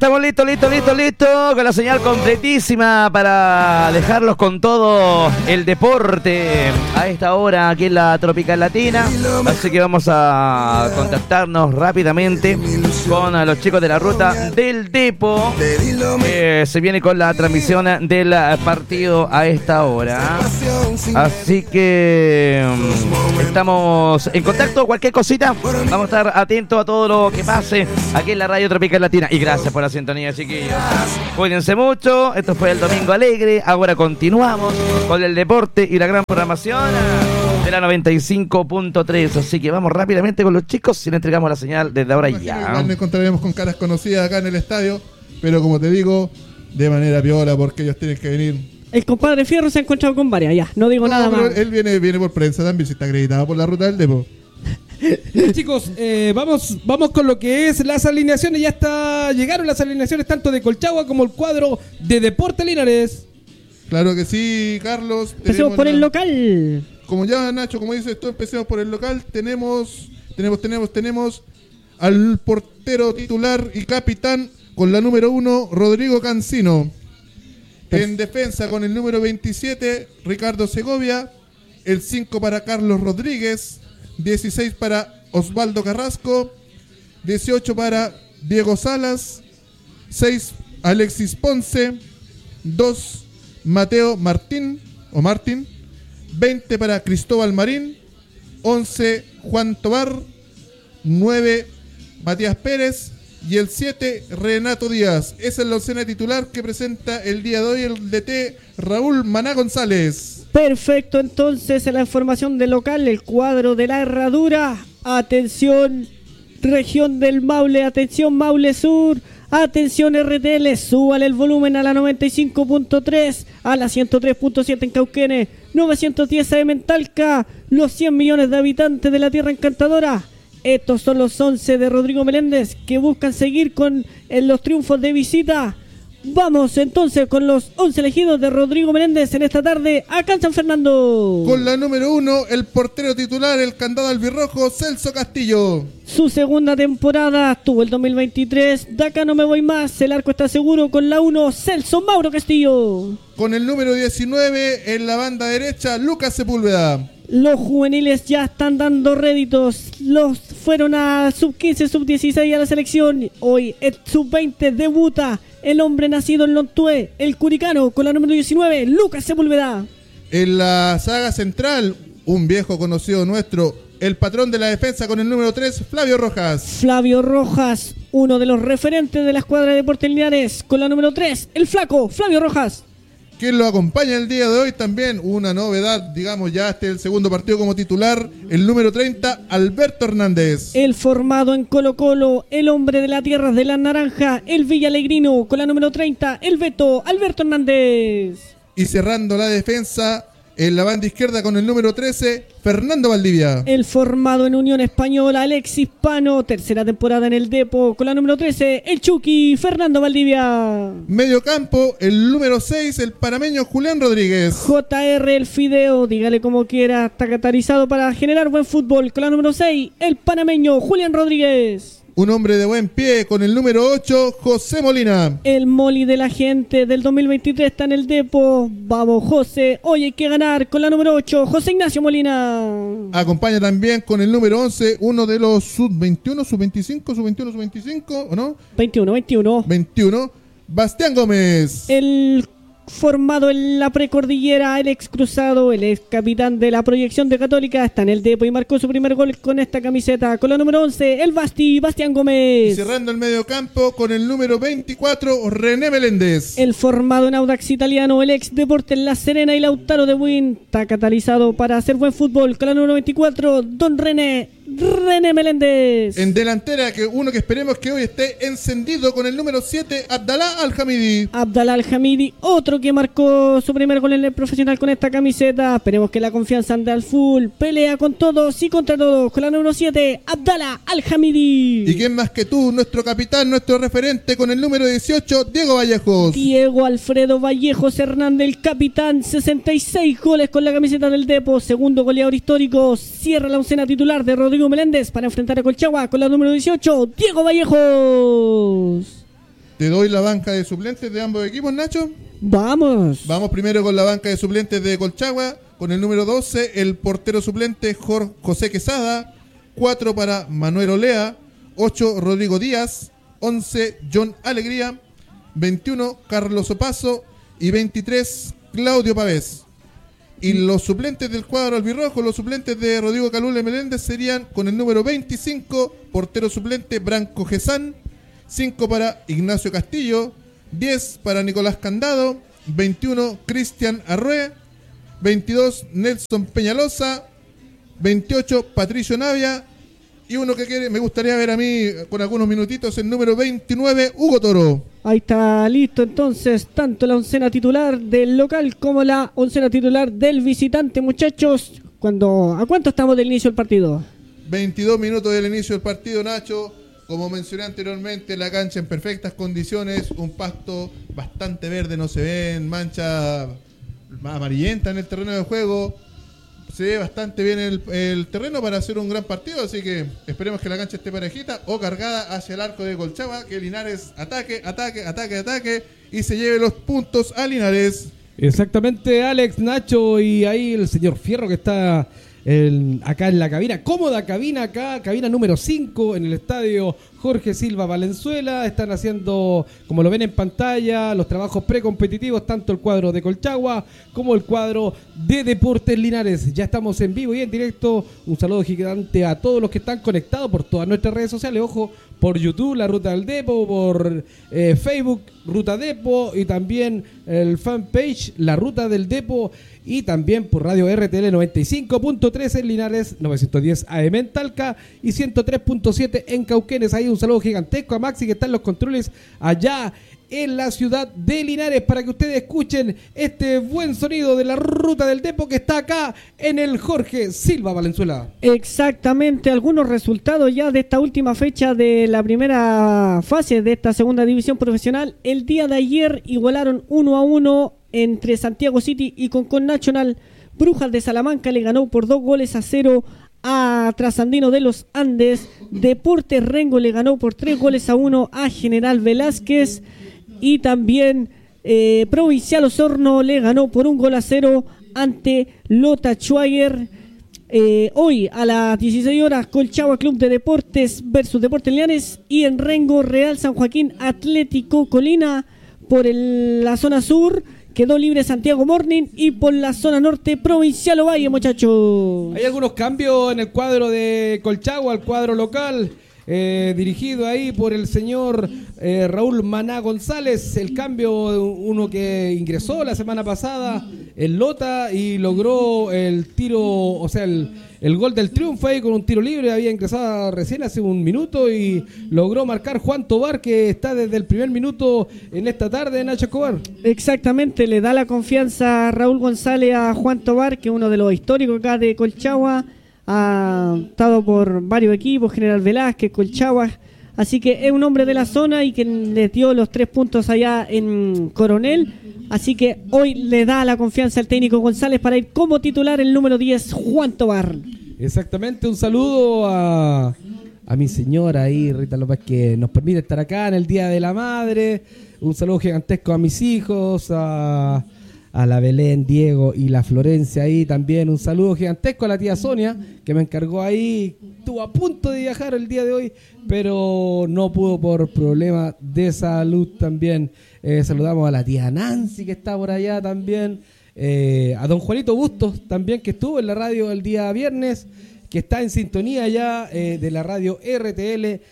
Estamos listos, con la señal completísima para dejarlos con todo el deporte a esta hora aquí en la Tropical Latina. Así que vamos a contactarnos rápidamente con los chicos de la ruta del Depo. Se viene con la transmisión del partido a esta hora. Así que estamos en contacto. Cualquier cosita, vamos a estar atentos a todo lo que pase aquí en la Radio Tropical Latina. Y gracias por la sintonía, chiquillos. Cuídense mucho. Esto fue el Domingo Alegre. Ahora continuamos con el deporte y la gran programación de la 95.3. Así que vamos rápidamente con los chicos y le entregamos la señal desde ahora y ya. Igual nos encontraremos con caras conocidas acá en el estadio, pero como te digo, de manera piola, porque ellos tienen que venir. El compadre Fierro se ha encontrado con varias, ya, no digo nada más. Él viene por prensa también, si está acreditado por la ruta del Depo. Chicos, vamos con lo que es las alineaciones. Llegaron las alineaciones tanto de Colchagua como el cuadro de Deportes Linares. Claro que sí, Carlos. Empecemos por el local. Como ya Nacho, como dices tú, empecemos por el local. Tenemos al portero titular y capitán con la número 1, Rodrigo Cancino. En defensa con el número 27, Ricardo Segovia. El 5 para Carlos Rodríguez. 16 para Osvaldo Carrasco, 18 para Diego Salas, 6 Alexis Ponce, 2 Mateo Martín, 20 para Cristóbal Marín, 11 Juan Tobar, 9 Matías Pérez y el 7 Renato Díaz. Esa es la oncena titular que presenta el día de hoy el DT Raúl Maná González. Perfecto, entonces en la información del local, el cuadro de la Herradura. Atención, región del Maule, atención Maule Sur, atención RTL, súbale el volumen a la 95.3, a la 103.7 en Cauquenes, 910 AM en Talca, los 100 millones de habitantes de la Tierra Encantadora. Estos son los 11 de Rodrigo Meléndez que buscan seguir con los triunfos de visita. Vamos entonces con los 11 elegidos de Rodrigo Meléndez en esta tarde acá en San Fernando. Con la número 1, el portero titular, el candado albirrojo, Celso Castillo. Su segunda temporada tuvo el 2023. De acá no me voy más, el arco está seguro con la 1, Celso Mauro Castillo. Con el número 19, en la banda derecha, Lucas Sepúlveda. Los juveniles ya están dando réditos. Los fueron a sub-15, sub-16 a la selección. Hoy el sub-20 debuta el hombre nacido en Lontué, el curicano, con la número 19, Lucas Sepúlveda. En la saga central, un viejo conocido nuestro, el patrón de la defensa con el número 3, Flavio Rojas. Flavio Rojas, uno de los referentes de la escuadra de Deportes Linares, con la número 3, el flaco, Flavio Rojas. Quien lo acompaña el día de hoy también, una novedad, digamos, ya este es el segundo partido como titular, el número 30, Alberto Hernández. El formado en Colo Colo, el hombre de la tierra de la naranja, el villalegrino, con la número 30, el Beto, Alberto Hernández. Y cerrando la defensa, en la banda izquierda con el número 13, Fernando Valdivia. El formado en Unión Española, Alexis Pano, tercera temporada en el Depo, con la número 13, el Chucky, Fernando Valdivia. Medio campo, el número 6, el panameño Julián Rodríguez. JR, el Fideo, dígale como quiera, está catalizado para generar buen fútbol, con la número 6, el panameño Julián Rodríguez. Un hombre de buen pie con el número 8, José Molina. El Moli de la gente del 2023 está en el Depo. Vamos, José. Hoy hay que ganar con la número 8, José Ignacio Molina. Acompaña también con el número 11, uno de los sub-21, sub-25, sub-21, sub-25, ¿o no? 21. Bastián Gómez. El formado en la precordillera, el ex cruzado, el ex capitán de la proyección de Católica, está en el Depo y marcó su primer gol con esta camiseta, con la número 11, el Bastián Gómez. Y cerrando el medio campo con el número 24, René Meléndez. El formado en Audax Italiano, el ex Deportes La Serena y Lautaro de Buin, está catalizado para hacer buen fútbol, con la número 24, don René Meléndez. En delantera, uno que esperemos que hoy esté encendido con el número 7, Abdalá Al-Hamidi, otro que marcó su primer gol en el profesional con esta camiseta. Esperemos que la confianza ande al full, pelea con todos y contra todos, con la número 7, Abdalá Al-Hamidi. ¿Y quién más que tú, nuestro capitán, nuestro referente con el número 18, Diego Vallejos? Diego Alfredo Vallejos Hernández, el capitán, 66 goles con la camiseta del Depo, segundo goleador histórico, cierra la oncena titular de Rodrigo Meléndez para enfrentar a Colchagua con la número 18, Diego Vallejos. Te doy la banca de suplentes de ambos equipos, Nacho. Vamos. Vamos primero con la banca de suplentes de Colchagua. Con el número 12, el portero suplente José Quesada. 4 para Manuel Olea. 8, Rodrigo Díaz. 11, John Alegría. 21, Carlos Opaso. Y 23, Claudio Pavés. Y los suplentes del cuadro albirrojo, los suplentes de Rodrigo Calule Meléndez serían con el número 25, portero suplente Branco Gesán. 5 para Ignacio Castillo. 10 para Nicolás Candado. 21, Cristian Arrué. 22, Nelson Peñalosa. 28, Patricio Navia. Y uno que me gustaría ver a mí con algunos minutitos, el número 29, Hugo Toro. Ahí está listo entonces tanto la oncena titular del local como la oncena titular del visitante, muchachos. ¿A cuánto estamos del inicio del partido? 22 minutos del inicio del partido, Nacho. Como mencioné anteriormente, la cancha en perfectas condiciones, un pasto bastante verde, no se ven manchas amarillentas en el terreno de juego. Se ve bastante bien el terreno para hacer un gran partido, así que esperemos que la cancha esté parejita o cargada hacia el arco de Colchagua, que Linares ataque y se lleve los puntos a Linares. Exactamente, Alex, Nacho y ahí el señor Fierro que está acá en la cabina, cómoda cabina acá, cabina número 5 en el estadio Jorge Silva Valenzuela. Están haciendo, como lo ven en pantalla, los trabajos precompetitivos, tanto el cuadro de Colchagua como el cuadro de Deportes Linares. Ya estamos en vivo y en directo. Un saludo gigante a todos los que están conectados por todas nuestras redes sociales. Ojo, por YouTube, La Ruta del Depo, por Facebook, Ruta Depo, y también el fanpage, La Ruta del Depo, y también por Radio RTL 95.3 en Linares, 910 AM en Talca y 103.7 en Cauquenes. Ahí un saludo gigantesco a Maxi, que está en los controles allá en la ciudad de Linares, para que ustedes escuchen este buen sonido de La Ruta del Depo que está acá en el Jorge Silva Valenzuela. Exactamente, algunos resultados ya de esta última fecha de la primera fase de esta segunda división profesional. El día de ayer igualaron 1-1 entre Santiago City y Concón Nacional. Brujas de Salamanca le ganó por 2-0 a Trasandino de los Andes. Deportes Rengo le ganó por 3-1 a General Velázquez. Y también Provincial Osorno le ganó por 1-0 ante Lota Schwager. Hoy a las 16 horas Colchagua Club de Deportes versus Deportes Linares. Y en Rengo, Real San Joaquín Atlético Colina. Por la zona sur quedó libre Santiago Morning, y por la zona norte Provincial Ovalle, muchachos. Hay algunos cambios en el cuadro de Colchagua, el cuadro local, dirigido ahí por el señor Raúl Maná González. El cambio, uno que ingresó la semana pasada, el Lota, y logró el tiro, o sea, el gol del triunfo ahí con un tiro libre. Había ingresado recién hace un minuto y logró marcar Juan Tobar, que está desde el primer minuto en esta tarde, Nacho Escobar. Exactamente, le da la confianza a Raúl González a Juan Tobar, que es uno de los históricos acá de Colchagua. Ha estado por varios equipos, General Velázquez, Colchagua. Así que es un hombre de la zona y que les dio los 3 puntos allá en Coronel. Así que hoy le da la confianza al técnico González para ir como titular el número 10, Juan Tobar. Exactamente, un saludo a mi señora ahí, Rita López, que nos permite estar acá en el Día de la Madre. Un saludo gigantesco a mis hijos, a la Belén, Diego y la Florencia ahí también. Un saludo gigantesco a la tía Sonia, que me encargó ahí. Estuvo a punto de viajar el día de hoy, pero no pudo por problemas de salud también. Saludamos a la tía Nancy, que está por allá también. A don Juanito Bustos también, que estuvo en la radio el día viernes, que está en sintonía ya de la radio RTL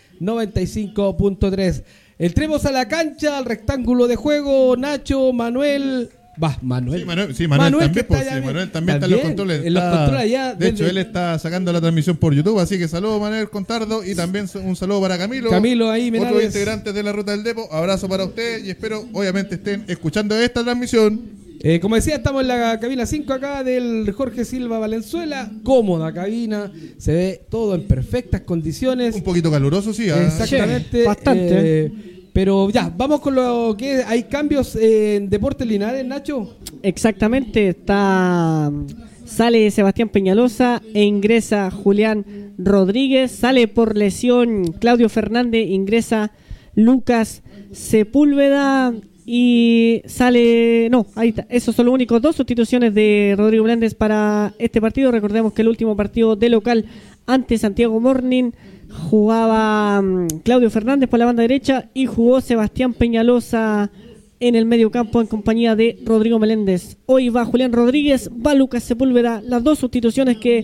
95.3. Entremos a la cancha, al rectángulo de juego. Nacho, Manuel... Manuel. Sí, Manuel también, está Manuel también está en los controles. De hecho, él está sacando la transmisión por YouTube, así que saludos Manuel Contardo, y también un saludo para Camilo ahí, otros integrantes de la Ruta del Depo. Abrazo para usted y espero obviamente estén escuchando esta transmisión. Como decía, estamos en la cabina 5 acá del Jorge Silva Valenzuela. Cómoda cabina, se ve todo en perfectas condiciones. Un poquito caluroso, sí. Exactamente. Sí, bastante. Pero ya, vamos con lo que hay cambios en Deportes Linares, Nacho. Exactamente, sale Sebastián Peñalosa e ingresa Julián Rodríguez. Sale por lesión Claudio Fernández, ingresa Lucas Sepúlveda y sale... No, ahí está. Esos son los únicos 2 sustituciones de Rodrigo Meléndez para este partido. Recordemos que el último partido de local ante Santiago Morning jugaba Claudio Fernández por la banda derecha y jugó Sebastián Peñalosa en el medio campo en compañía de Rodrigo Meléndez. Hoy va Julián Rodríguez, va Lucas Sepúlveda, las 2 sustituciones que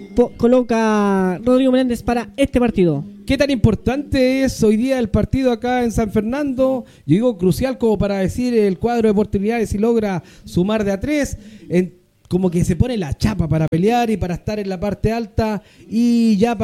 coloca Rodrigo Meléndez para este partido. ¿Qué tan importante es hoy día el partido acá en San Fernando? Yo digo crucial como para decir el cuadro de oportunidades si logra sumar de a 3, como que se pone la chapa para pelear y para estar en la parte alta y ya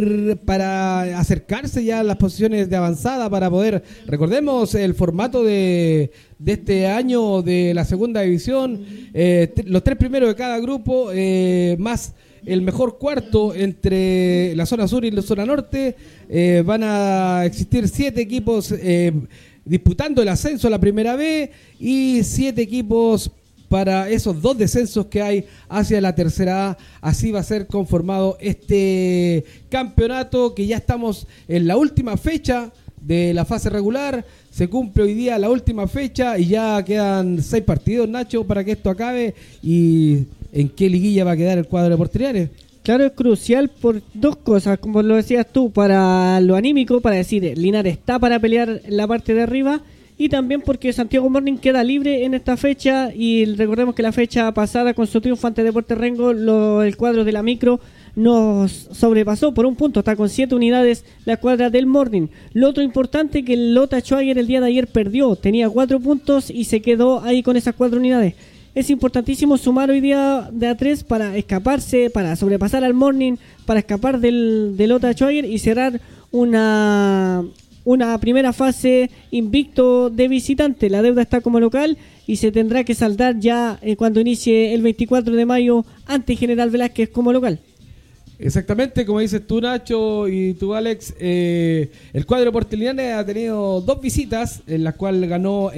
para acercarse ya a las posiciones de avanzada para poder, recordemos el formato de este año de la segunda división, los 3 primeros de cada grupo, más el mejor cuarto entre la zona sur y la zona norte, van a existir 7 equipos disputando el ascenso a la primera B y 7 equipos para esos 2 descensos que hay hacia la tercera A. Así va a ser conformado este campeonato, que ya estamos en la última fecha de la fase regular. Se cumple hoy día la última fecha y ya quedan 6 partidos, Nacho, para que esto acabe. ¿Y en qué liguilla va a quedar el cuadro de Portiliares? Claro, es crucial por 2 cosas, como lo decías tú, para lo anímico, para decir, Linares está para pelear en la parte de arriba, y también porque Santiago Morning queda libre en esta fecha, y recordemos que la fecha pasada con su triunfo ante Deportes Rengo, el cuadro de la micro nos sobrepasó por 1 punto, está con 7 unidades la cuadra del Morning. Lo otro importante que el Lota Schwager el día de ayer perdió, tenía 4 puntos y se quedó ahí con esas 4 unidades. Es importantísimo sumar hoy día de a 3 para escaparse, para sobrepasar al Morning, para escapar del Lota Schwager y cerrar una primera fase invicto de visitante. La deuda está como local y se tendrá que saldar ya cuando inicie el 24 de mayo ante General Velázquez como local. Exactamente, como dices tú, Nacho, y tú, Alex, el cuadro portiliano ha tenido 2 visitas, en las cuales ganó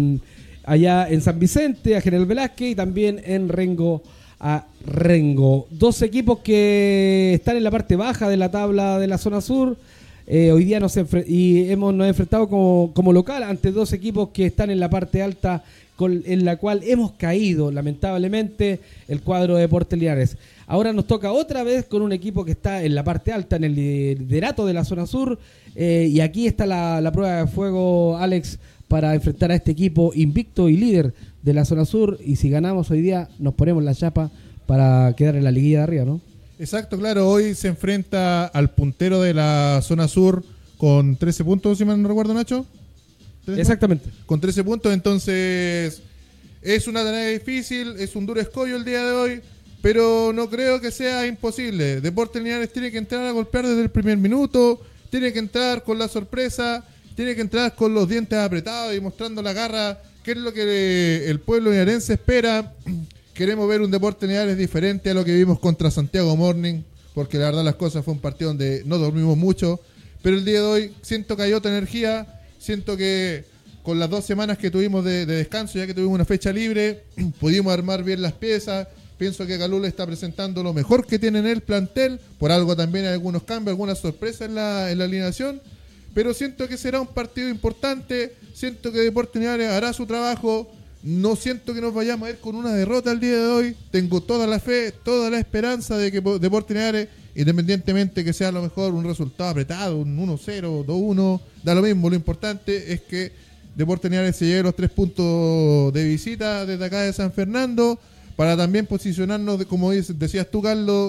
allá en San Vicente a General Velázquez y también en Rengo a Rengo. 2 equipos que están en la parte baja de la tabla de la zona sur. Hoy día nos hemos enfrentado como local ante 2 equipos que están en la parte alta, en la cual hemos caído lamentablemente el cuadro de Porteliares. Ahora nos toca otra vez con un equipo que está en la parte alta, en el liderato de la zona sur, y aquí está la prueba de fuego, Alex, para enfrentar a este equipo invicto y líder de la zona sur, y si ganamos hoy día nos ponemos la chapa para quedar en la liguilla de arriba, ¿no? Exacto, claro, hoy se enfrenta al puntero de la zona sur con 13 puntos, si mal no recuerdo, Nacho. Exactamente. Con 13 puntos, entonces es una tarea difícil, es un duro escollo el día de hoy, pero no creo que sea imposible. Deportes Linares tiene que entrar a golpear desde el primer minuto, tiene que entrar con la sorpresa, tiene que entrar con los dientes apretados y mostrando la garra, que es lo que el pueblo linarense espera. Queremos ver un Deportes Linares diferente a lo que vimos contra Santiago Morning, porque la verdad las cosas fue un partido donde no dormimos mucho, pero el día de hoy siento que hay otra energía, siento que con las 2 semanas que tuvimos de descanso, ya que tuvimos una fecha libre, pudimos armar bien las piezas. Pienso que Calula está presentando lo mejor que tiene en el plantel, por algo también hay algunos cambios, algunas sorpresas en la alineación, pero siento que será un partido importante, siento que Deportes Linares hará su trabajo. No siento que nos vayamos a ir con una derrota el día de hoy. Tengo toda la fe, toda la esperanza de que Deportes Linares, independientemente que sea a lo mejor un resultado apretado, un 1-0, 2-1, da lo mismo. Lo importante es que Deportes Linares se lleve los 3 puntos de visita desde acá de San Fernando, para también posicionarnos, como decías tú, Carlos,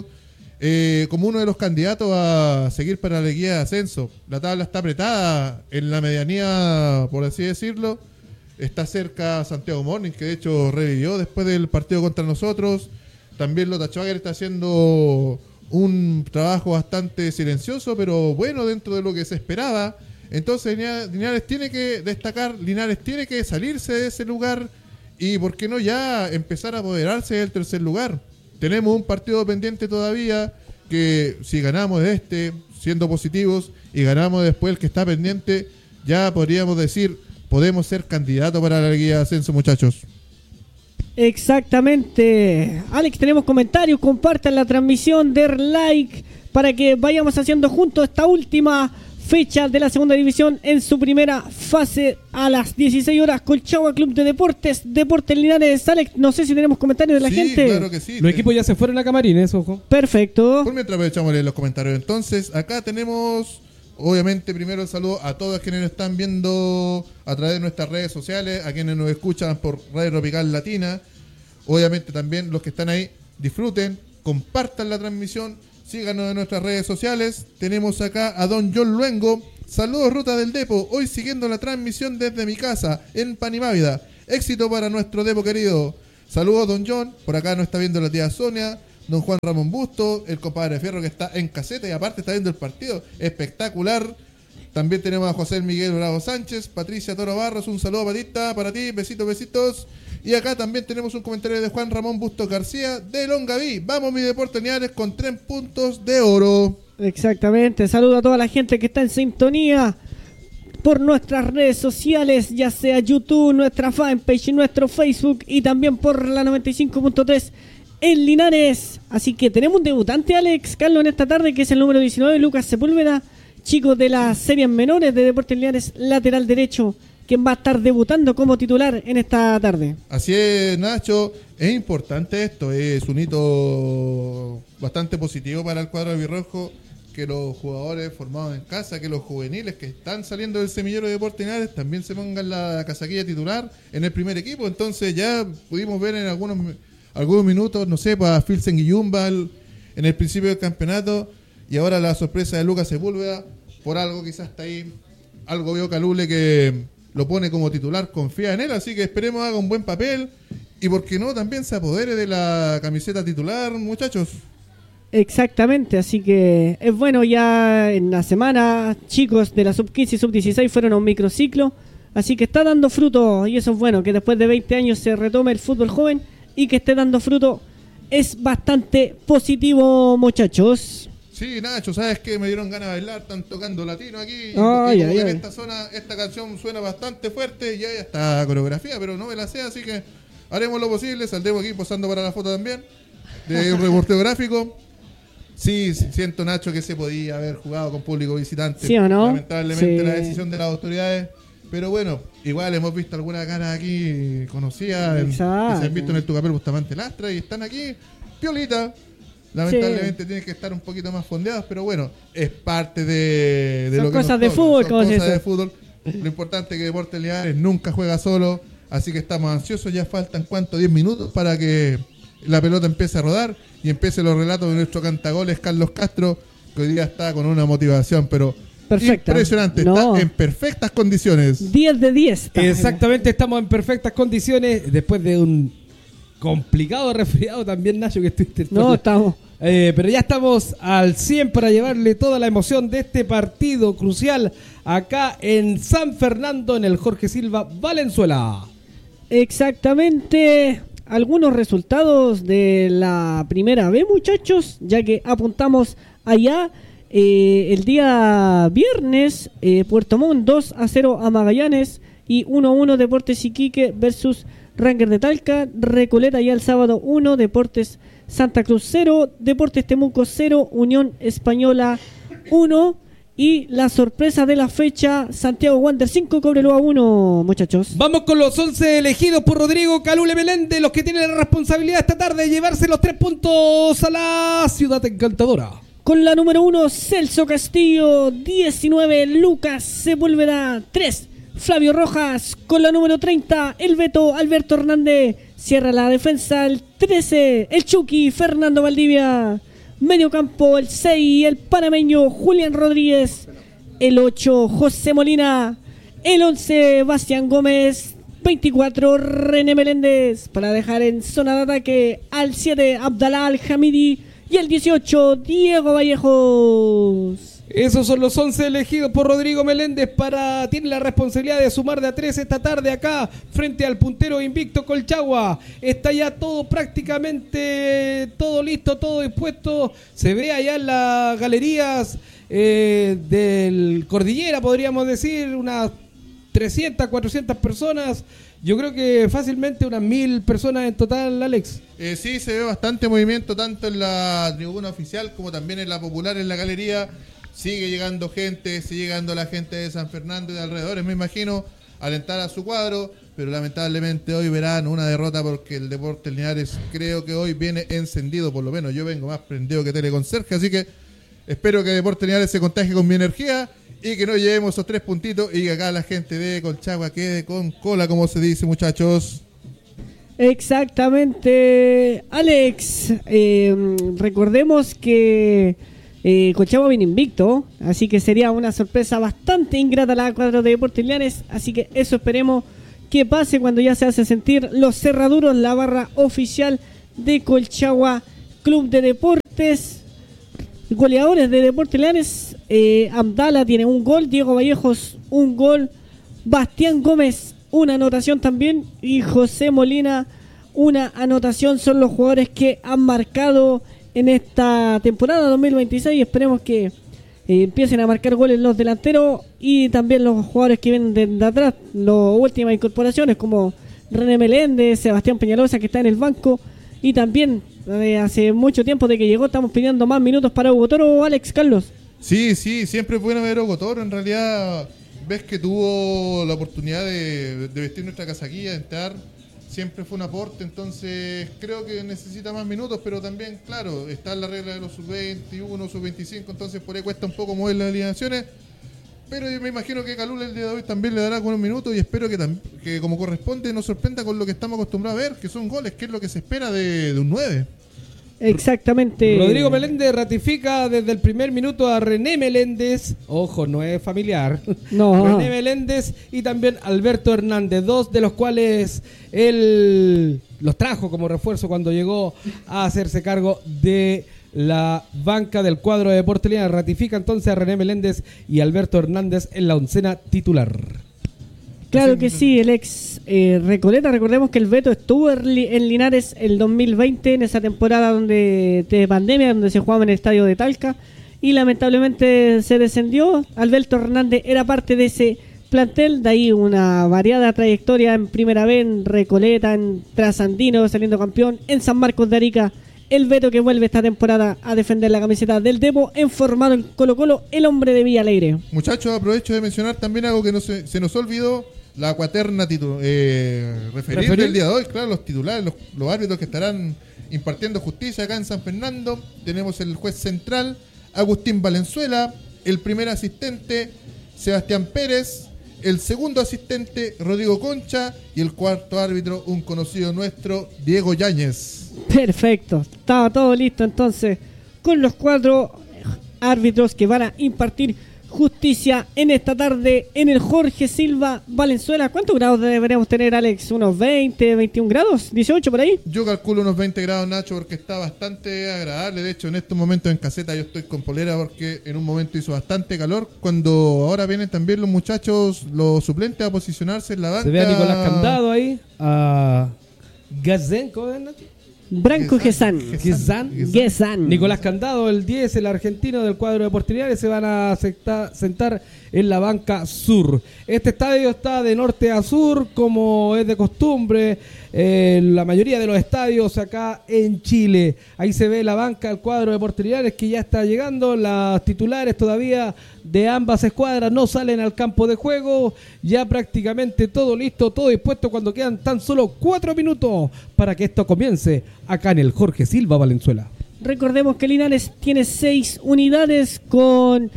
como uno de los candidatos a seguir para la guía de ascenso. La tabla está apretada en la medianía, por así decirlo. Está cerca Santiago Morning, que de hecho revivió después del partido contra nosotros. También Lota Schwager está haciendo un trabajo bastante silencioso, pero bueno, dentro de lo que se esperaba. Entonces Linares tiene que destacar, Linares tiene que salirse de ese lugar y, ¿por qué no ya empezar a apoderarse del tercer lugar? Tenemos un partido pendiente todavía, que si ganamos siendo positivos, y ganamos después el que está pendiente, ya podríamos decir, podemos ser candidatos para la guía de ascenso, muchachos. Exactamente. Alex, tenemos comentarios, compartan la transmisión, den like para que vayamos haciendo juntos esta última fecha de la segunda división en su primera fase a las 16 horas. Colchagua Club de Deportes, Deportes Linares. Alex, no sé si tenemos comentarios de la gente. Claro que sí. Los equipos ya se fueron a camarines, ojo. Perfecto. Por mientras aprovechamos los comentarios. Entonces, acá tenemos, obviamente, primero el saludo a todos quienes nos están viendo a través de nuestras redes sociales, a quienes nos escuchan por Radio Tropical Latina. Obviamente también los que están ahí, disfruten, compartan la transmisión, síganos en nuestras redes sociales. Tenemos acá a don John Luengo. Saludos, Ruta del Depo. Hoy siguiendo la transmisión desde mi casa, en Panimávida. Éxito para nuestro Depo querido. Saludos, don John. Por acá nos está viendo la tía Sonia, don Juan Ramón Busto, el compadre Fierro que está en caseta y aparte está viendo el partido. Espectacular. También tenemos a José Miguel Bravo Sánchez, Patricia Toro Barros. Un saludo, Patita, para ti. Besitos, besitos. Y acá también tenemos un comentario de Juan Ramón Bustos García de Longaví. Vamos, mi Deportes Linares, con 3 puntos de oro. Exactamente. Saludo a toda la gente que está en sintonía por nuestras redes sociales, ya sea YouTube, nuestra fanpage, nuestro Facebook y también por la 95.3 en Linares. Así que tenemos un debutante, Alex Carlos, en esta tarde, que es el número 19, Lucas Sepúlveda, chico de las series menores de Deportes Linares, lateral derecho, quien va a estar debutando como titular en esta tarde. Así es, Nacho, es importante esto, es un hito bastante positivo para el cuadro albirrojo, que los jugadores formados en casa, que los juveniles que están saliendo del semillero de Deportes Linares también se pongan la casaquilla titular en el primer equipo. Entonces ya pudimos ver en algunos minutos, no sé, para Filsen Guillumba en el principio del campeonato, y ahora la sorpresa de Lucas Sepúlveda, por algo quizás está ahí, algo veo Calule que lo pone como titular, confía en él, así que esperemos haga un buen papel y por qué no también se apodere de la camiseta titular, muchachos. Exactamente, así que es bueno, ya en la semana chicos de la sub-15 y sub-16 fueron a un microciclo, así que está dando fruto y eso es bueno, que después de 20 años se retome el fútbol joven y que esté dando fruto es bastante positivo, muchachos. Sí, Nacho, ¿sabes qué? Me dieron ganas de bailar, están tocando latino aquí. Ay, y ay, en ay. esta zona, esta canción suena bastante fuerte y hay hasta coreografía, pero no me la sé, así que haremos lo posible, saldremos aquí posando para la foto también, de un reporteo gráfico. Sí, siento, Nacho, que se podía haber jugado con público visitante. ¿Sí o no? Lamentablemente Sí. la decisión de las autoridades. Pero bueno, igual hemos visto algunas caras aquí conocidas que se han visto en el Tucapel Bustamante Lastra y están aquí, piolita. Lamentablemente tienen que estar un poquito más fondeados, pero bueno, es parte de Son lo que cosas nos de toca. fútbol, Son como se cosas dice. de fútbol. Lo importante es que Deportes Linares nunca juega solo, así que estamos ansiosos. Ya faltan, ¿cuánto? 10 minutos para que la pelota empiece a rodar y empiece los relatos de nuestro cantagoles Carlos Castro, que hoy día está con una motivación, pero Perfecta. impresionante, No. está en perfectas condiciones. 10 de 10. Exactamente, estamos en perfectas condiciones después de un complicado resfriado también, Nacho, que estuviste. No, estamos. Pero ya estamos al 100 para llevarle toda la emoción de este partido crucial acá en San Fernando, en el Jorge Silva Valenzuela. Exactamente. Algunos resultados de la primera B, muchachos, ya que apuntamos allá. El día viernes, Puerto Montt 2-0 a Magallanes y 1-1 Deportes Iquique versus Ranger de Talca. Recoleta ya el sábado 1, Deportes Santa Cruz 0, Deportes Temuco 0, Unión Española 1 y la sorpresa de la fecha, Santiago Wander 5, Cobreloa 1, muchachos. Vamos con los 11 elegidos por Rodrigo Calule Meléndez, los que tienen la responsabilidad esta tarde de llevarse los 3 puntos a la Ciudad Encantadora. Con la número 1, Celso Castillo. 19, Lucas Sepúlveda. 3, Flavio Rojas. Con la número 30, el Beto Alberto Hernández. Cierra la defensa el 13, el Chucky Fernando Valdivia. Medio campo el 6, el panameño Julián Rodríguez. El 8, José Molina. El 11, Bastián Gómez. 24, René Meléndez. Para dejar en zona de ataque al 7, Abdalá Al-Hamidi. Y el 18, Diego Vallejos. Esos son los 11 elegidos por Rodrigo Meléndez tiene la responsabilidad de sumar de a 3 esta tarde acá frente al puntero invicto Colchagua. Está ya todo prácticamente, todo listo, todo dispuesto. Se ve allá en las galerías del Cordillera, podríamos decir, unas 300, 400 personas. Yo creo que fácilmente unas 1000 personas en total, Alex. Sí, se ve bastante movimiento tanto en la tribuna oficial como también en la popular, en la galería. sigue llegando gente, sigue llegando la gente de San Fernando y de alrededores, me imagino, alentar a su cuadro, pero lamentablemente hoy verán una derrota porque el Deportes Linares creo que hoy viene encendido, por lo menos yo vengo más prendido que Teleconserje, así que espero que Deportes Linares se contagie con mi energía y que nos llevemos esos 3 puntitos y que acá la gente de Colchagua quede con cola, como se dice, muchachos. Exactamente, Alex. Recordemos que Colchagua viene invicto, así que sería una sorpresa bastante ingrata la cuadra de Deportes Linares, así que eso esperemos que pase cuando ya se hace sentir los cerraduros, la barra oficial de Colchagua Club de Deportes. Goleadores de Deportes Linares, Abdala tiene un gol, Diego Vallejos un gol, Bastián Gómez una anotación también y José Molina una anotación. Son los jugadores que han marcado en esta temporada 2026. Esperemos que empiecen a marcar goles los delanteros y también los jugadores que vienen de atrás, las últimas incorporaciones como René Meléndez, Sebastián Peñalosa, que está en el banco, y también hace mucho tiempo de que llegó estamos pidiendo más minutos para Hugo Toro. Alex, Carlos. Sí, siempre es bueno ver a Hugo Toro. En realidad ves que tuvo la oportunidad de vestir nuestra casaquilla, de entrar, siempre fue un aporte, entonces creo que necesita más minutos, pero también, claro, está en la regla de los sub-21, sub-25, entonces por ahí cuesta un poco mover las alineaciones, pero yo me imagino que Calula el día de hoy también le dará algunos minutos y espero que como corresponde nos sorprenda con lo que estamos acostumbrados a ver, que son goles, que es lo que se espera de un 9. Exactamente. Rodrigo Meléndez ratifica desde el primer minuto a René Meléndez. Ojo, no es familiar. No. René Meléndez y también Alberto Hernández, 2 de los cuales él los trajo como refuerzo cuando llegó a hacerse cargo de la banca del cuadro de Deportes Linares. Ratifica entonces a René Meléndez y Alberto Hernández en la oncena titular. Claro que sí, el ex Recoleta. Recordemos que el Beto estuvo en Linares el 2020, en esa temporada de pandemia, donde se jugaba en el estadio de Talca, y lamentablemente se descendió. Alberto Hernández era parte de ese plantel, de ahí una variada trayectoria en Primera B, en Recoleta, en Trasandino, saliendo campeón, en San Marcos de Arica. El Beto que vuelve esta temporada a defender la camiseta del Depo, formado en Colo-Colo, el hombre de Villa Alegre. Muchachos, aprovecho de mencionar también algo que no se nos olvidó, la cuaterna referente del día de hoy, claro, los titulares, los árbitros que estarán impartiendo justicia acá en San Fernando. Tenemos el juez central, Agustín Valenzuela, el primer asistente, Sebastián Pérez, el segundo asistente, Rodrigo Concha, y el cuarto árbitro, un conocido nuestro, Diego Yáñez. Perfecto, estaba todo listo entonces con los 4 árbitros que van a impartir justicia en esta tarde en el Jorge Silva Valenzuela. ¿Cuántos grados deberíamos tener, Alex? ¿Unos 20, 21 grados? ¿18 por ahí? Yo calculo unos 20 grados, Nacho, porque está bastante agradable. De hecho, en estos momentos en caseta yo estoy con polera porque en un momento hizo bastante calor. Cuando ahora vienen también los muchachos, los suplentes, a posicionarse en la banca. Se ve a Nicolás Candado ahí, a Gazén, ¿cómo es, Nacho? Branco Gesán. Nicolás Candado, el 10, el argentino del cuadro de Deportes Linares, se van a sentar en la banca sur. Este estadio está de norte a sur, como es de costumbre, la mayoría de los estadios acá en Chile. Ahí se ve la banca del cuadro de Deportes Linares que ya está llegando. Las titulares todavía de ambas escuadras no salen al campo de juego. Ya prácticamente todo listo, todo dispuesto cuando quedan tan solo 4 minutos para que esto comience acá en el Jorge Silva Valenzuela. Recordemos que Linares tiene 6 unidades con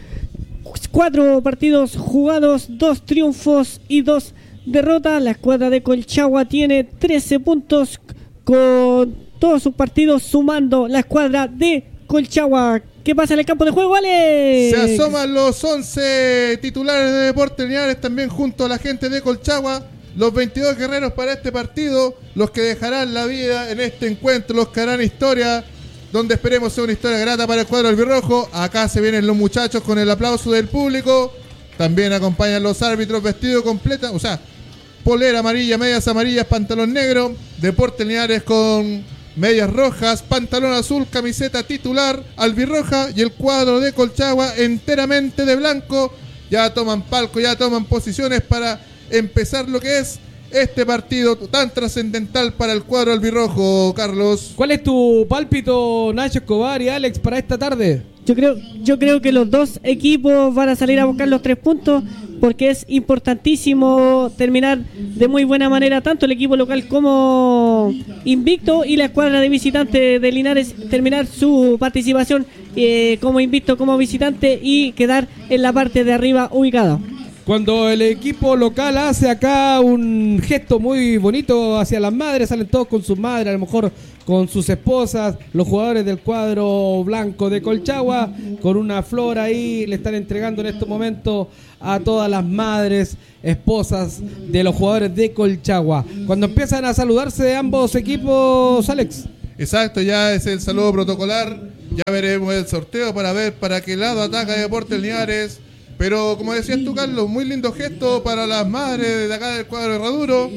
4 partidos jugados, 2 triunfos y 2 derrotas. La escuadra de Colchagua tiene 13 puntos con todos sus partidos, sumando la escuadra de Colchagua. ¿Qué pasa en el campo de juego, Alex? Se asoman los 11 titulares de Deportes Linares también junto a la gente de Colchagua. Los 22 guerreros para este partido, los que dejarán la vida en este encuentro, los que harán historia, donde esperemos sea una historia grata para el cuadro albirrojo. Acá se vienen los muchachos con el aplauso del público. También acompañan los árbitros vestidos completa, o sea, polera amarilla, medias amarillas, pantalón negro. Deportes Linares con medias rojas, pantalón azul, camiseta titular albirroja, y el cuadro de Colchagua enteramente de blanco. Ya toman palco, ya toman posiciones para empezar lo que es este partido tan trascendental para el cuadro albirrojo, Carlos. ¿Cuál es tu pálpito, Nacho Escobar y Alex, para esta tarde? Yo creo que los dos equipos van a salir a buscar los 3 puntos porque es importantísimo terminar de muy buena manera tanto el equipo local como invicto y la escuadra de visitantes de Linares terminar su participación como invicto, como visitante y quedar en la parte de arriba ubicado. Cuando el equipo local hace acá un gesto muy bonito hacia las madres, salen todos con sus madres, a lo mejor con sus esposas, los jugadores del cuadro blanco de Colchagua, con una flor ahí, le están entregando en estos momentos a todas las madres, esposas de los jugadores de Colchagua. Cuando empiezan a saludarse de ambos equipos, Alex. Exacto, ya es el saludo protocolar, ya veremos el sorteo para ver para qué lado ataca Deportes Linares. Pero como decías tú, Carlos, muy lindo gesto para las madres de acá del cuadro de Herraduro.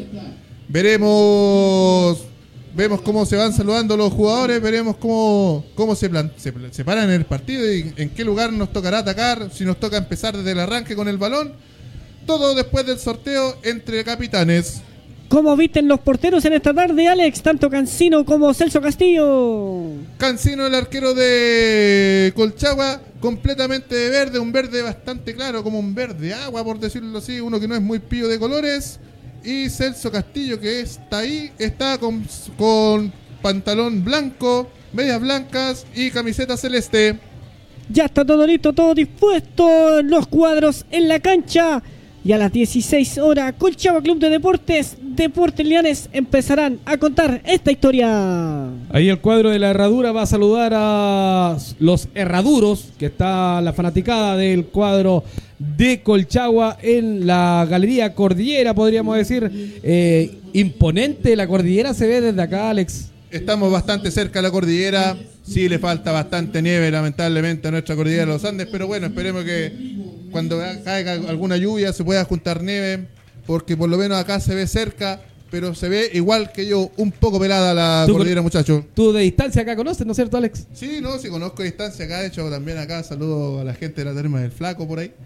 Vemos cómo se van saludando los jugadores, veremos cómo se paran en el partido y en qué lugar nos tocará atacar, si nos toca empezar desde el arranque con el balón. Todo después del sorteo entre capitanes. ¿Cómo visten los porteros en esta tarde, Alex? Tanto Cancino como Celso Castillo. Cancino, el arquero de Colchagua, completamente de verde, un verde bastante claro, como un verde agua, por decirlo así, uno que no es muy pillo de colores. Y Celso Castillo, que está ahí, está con pantalón blanco, medias blancas y camiseta celeste. Ya está todo listo, todo dispuesto, los cuadros en la cancha. Y a las 16 horas, Colchagua Club de Deportes, Deportes Linares empezarán a contar esta historia. Ahí el cuadro de la Herradura va a saludar a los Herraduros, que está la fanaticada del cuadro de Colchagua en la Galería Cordillera, podríamos decir. Imponente, la cordillera se ve desde acá, Alex. Estamos bastante cerca de la cordillera, sí le falta bastante nieve lamentablemente a nuestra cordillera de los Andes, pero bueno, esperemos que cuando caiga alguna lluvia se pueda juntar nieve, porque por lo menos acá se ve cerca, pero se ve igual que yo, un poco pelada la cordillera, muchachos. Tú de distancia acá conoces, ¿no es cierto, Alex? Sí, sí conozco de distancia acá, de hecho también acá saludo a la gente de la Terma del Flaco por ahí.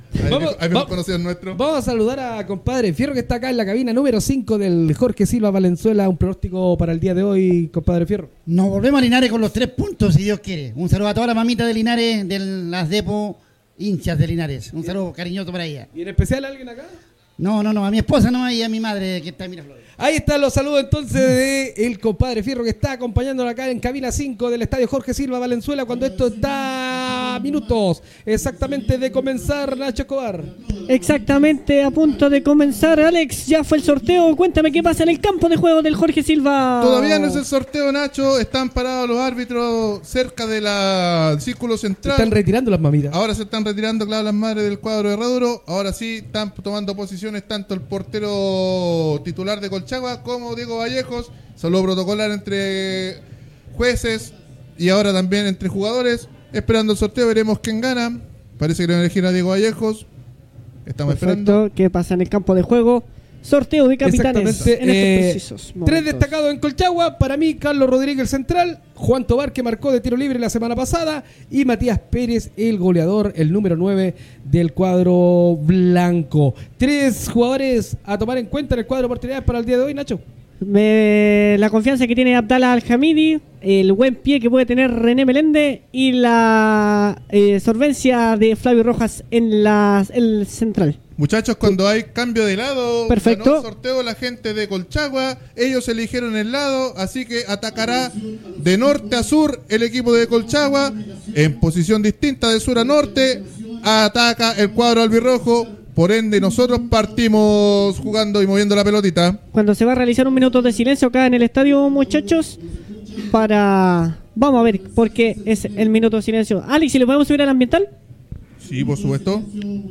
Vamos a saludar a compadre Fierro, que está acá en la cabina número 5 del Jorge Silva Valenzuela. Un pronóstico para el día de hoy, compadre Fierro. Nos volvemos a Linares con los 3 puntos, si Dios quiere. Un saludo a todas las mamitas de Linares, de las depo hinchas de Linares. Un saludo cariñoso para ella. ¿Y en especial a alguien acá? No, a mi esposa no, y a mi madre que está en Miraflores. Ahí están los saludos entonces de el compadre Fierro, que está acompañándonos acá en cabina 5 del estadio Jorge Silva Valenzuela, cuando esto está a minutos exactamente de comenzar, Nacho Escobar. Exactamente a punto de comenzar, Alex, ya fue el sorteo. Cuéntame qué pasa en el campo de juego del Jorge Silva. Todavía no es el sorteo, Nacho, están parados los árbitros cerca del círculo central. Se están retirando las mamitas. Ahora se están retirando, claro, las madres del cuadro de Herraduro. Ahora sí están tomando posiciones tanto el portero titular de Colchagua como Diego Vallejos. Saludo protocolar entre jueces y ahora también entre jugadores. Esperando el sorteo, veremos quién gana. Parece que le van a elegir a Diego Vallejos. Estamos esperando. ¿Qué pasa en el campo de juego? Sorteo de capitanes en estos precisos momentos. 3 destacados en Colchagua. Para mí, Carlos Rodríguez, el central. Juan Tobar, que marcó de tiro libre la semana pasada. Y Matías Pérez, el goleador, el número 9 del cuadro blanco. 3 jugadores a tomar en cuenta en el cuadro de oportunidades para el día de hoy, Nacho. La confianza que tiene Abdallah Al-Hamidi, el buen pie que puede tener René Melende y la solvencia de Flavio Rojas en el central. Muchachos, cuando hay cambio de lado, perfecto, ganó el sorteo la gente de Colchagua, ellos eligieron el lado, así que atacará de norte a sur el equipo de Colchagua, en posición distinta de sur a norte, ataca el cuadro albirrojo, por ende nosotros partimos jugando y moviendo la pelotita. Cuando se va a realizar un minuto de silencio acá en el estadio, muchachos, vamos a ver por qué es el minuto de silencio. Alex, ¿si le podemos subir al ambiental? Sí, por supuesto.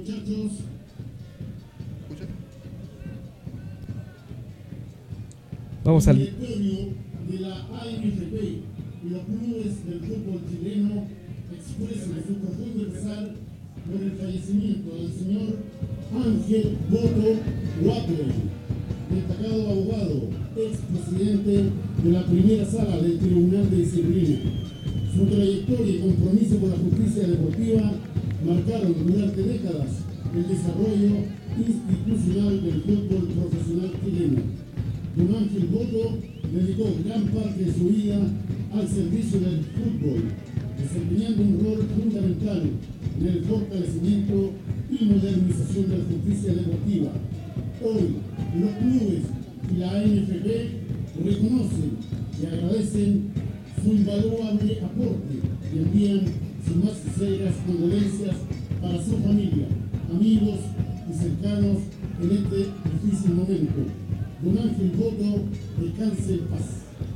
Vamos al... de la ANFP y los clubes del fútbol chileno expresan su profundo pesar por el fallecimiento del señor Ángel Boto Watley, destacado abogado, expresidente de la primera sala del Tribunal de Disciplina. Su trayectoria y compromiso por la justicia deportiva marcaron durante décadas el desarrollo institucional del fútbol profesional chileno. Don Ángel Boto dedicó gran parte de su vida al servicio del fútbol, desempeñando un rol fundamental en el fortalecimiento y modernización de la justicia deportiva. Hoy, los clubes y la ANFP reconocen y agradecen su invaluable aporte y envían sus más sinceras condolencias para su familia, amigos y cercanos en este difícil momento. Don Ángel Boto, descanse en paz.